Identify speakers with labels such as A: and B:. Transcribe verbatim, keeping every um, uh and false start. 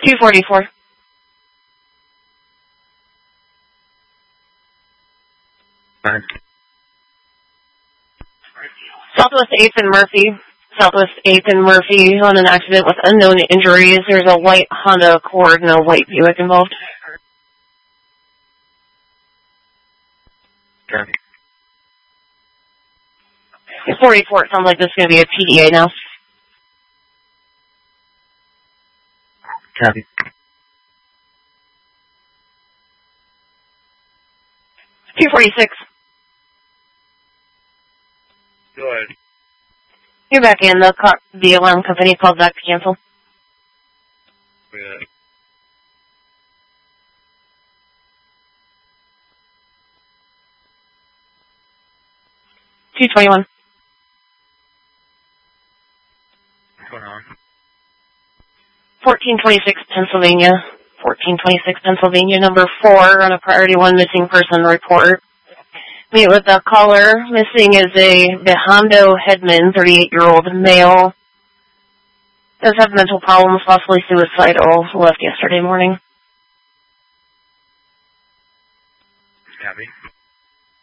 A: two forty-four.
B: Fine.
A: Southwest eighth and Murphy. Southwest eighth and Murphy on an accident with unknown injuries. There's a white Honda Accord and a white Buick involved.
B: Copy.
A: forty-four, it sounds like this is going to be a P D A now.
B: Copy.
A: two forty-six.
B: Go ahead.
A: You're back in. The, car, the alarm company called back to cancel.
B: Yeah.
A: two twenty-one.
B: What's going on?
A: fourteen twenty-six, Pennsylvania. fourteen twenty-six, Pennsylvania, number four on a priority one missing person report. Meet with the caller. Missing is a Behondo Hedman, thirty-eight-year-old male. Does have mental problems, possibly suicidal. Left yesterday morning.
B: Copy.